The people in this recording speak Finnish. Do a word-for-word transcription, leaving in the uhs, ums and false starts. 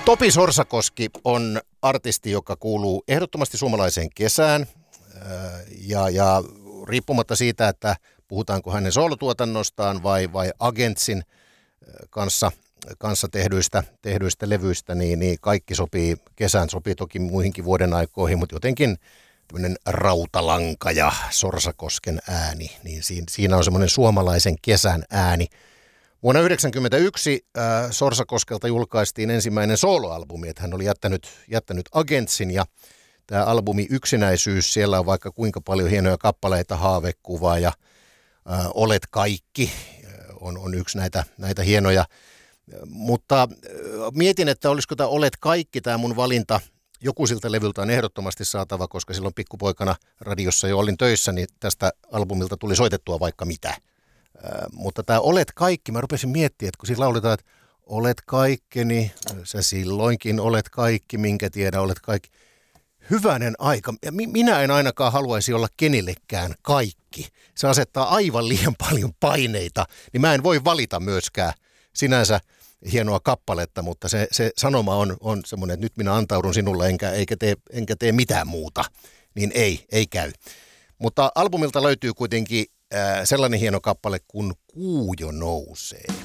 Topi Sorsakoski on artisti, joka kuuluu ehdottomasti suomalaiseen kesään. Ja, ja riippumatta siitä, että puhutaanko hänen soolotuotannostaan vai, vai Agentsin kanssa, kanssa tehdyistä, tehdyistä levyistä, niin, niin kaikki sopii kesään, sopii toki muihinkin vuoden aikoihin, mutta jotenkin tämmöinen rautalanka ja Sorsakosken ääni, niin siinä, siinä on semmoinen suomalaisen kesän ääni. Vuonna yhdeksänkymmentäyksi äh, Sorsakoskelta julkaistiin ensimmäinen soloalbumi, että hän oli jättänyt, jättänyt Agentsin ja tämä albumi Yksinäisyys, siellä on vaikka kuinka paljon hienoja kappaleita, Haavekuvaa ja äh, Olet kaikki on, on yksi näitä, näitä hienoja. Mutta äh, mietin, että olisiko tämä Olet kaikki, tämä mun valinta, joku siltä levyltä on ehdottomasti saatava, koska silloin pikkupoikana radiossa jo olin töissä, niin tästä albumilta tuli soitettua vaikka mitä. Äh, mutta tämä Olet kaikki, mä rupesin miettimään, että kun siinä lauletaan, että olet kaikkeni, sä silloinkin olet kaikki, minkä tiedä olet kaikki. Hyvänen aika. Ja minä en ainakaan haluaisi olla kenellekään kaikki. Se asettaa aivan liian paljon paineita, niin mä en voi valita myöskään sinänsä hienoa kappaletta, mutta se, se sanoma on, on semmoinen, että nyt minä antaudun sinulle enkä, eikä tee, enkä tee mitään muuta. Niin ei, ei käy. Mutta albumilta löytyy kuitenkin äh, sellainen hieno kappale kuin Kuu jo nousee.